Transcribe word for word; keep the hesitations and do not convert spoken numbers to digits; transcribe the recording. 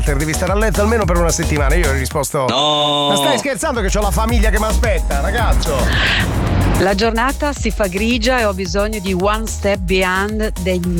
Walter, devi stare a letto almeno per una settimana. Io ho risposto: no. Ma stai scherzando che ho la famiglia che mi aspetta, ragazzo? La giornata si fa grigia e ho bisogno di One Step Beyond dei